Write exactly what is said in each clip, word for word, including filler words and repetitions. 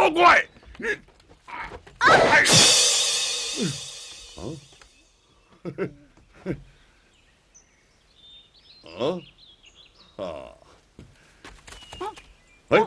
妖怪！你，哎，啊，啊，啊，哎，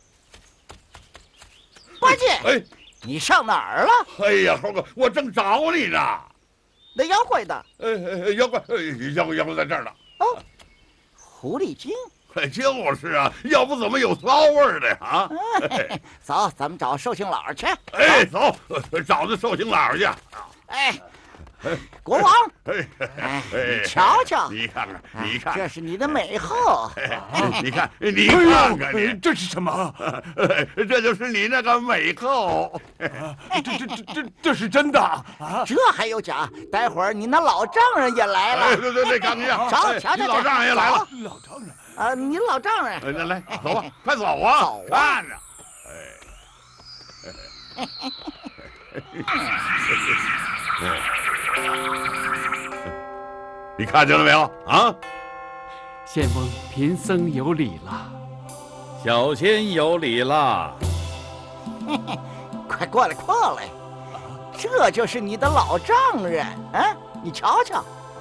八戒， 哎， 你上哪儿了？ 哎呀，猴哥，我正找你呢。 那妖怪的。 哎哎，妖怪，妖怪，妖怪在这儿呢。 哦，狐狸精。 哎，就是啊，要不怎么有骚味儿的呀？ 哎，走，咱们找寿星老去。 哎，走，找那寿星老去。 哎，国王， 哎哎，你瞧瞧， 你看看，你看， 这是你的美后。 你看，你看看你， 这是什么？ 这就是你那个美后。 这这这这这是真的啊？ 这还有假？待会儿你那老丈人也来了。 对对对，看看， 瞧瞧瞧， 老丈人也来了。 老丈人啊，你老丈人。 来来，走吧，快走啊！ 走啊！ 看着。你看见了没有啊？ 仙翁贫僧有礼了。 小仙有礼了。 快过来，过来，这就是你的老丈人啊！你瞧瞧。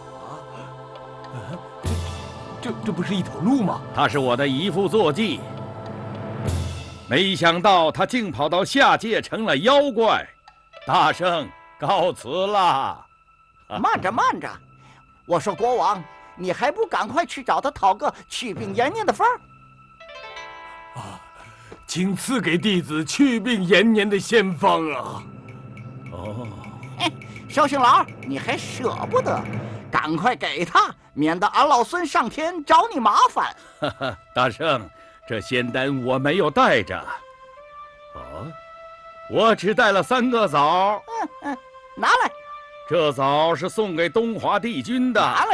这这不是一头鹿吗？ 他是我的姨父坐骑，没想到他竟跑到下界成了妖怪。大圣告辞了。 慢着慢着，我说国王，你还不赶快去找他讨个祛病延年的方儿？ 啊，请赐给弟子祛病延年的仙方啊！ 哦， 寿星老，你还舍不得？赶快给他，免得俺老孙上天找你麻烦。 哈哈，大圣，这仙丹我没有带着。哦，我只带了三个枣。 嗯嗯，拿来。 这枣是送给东华帝君的。 拿来。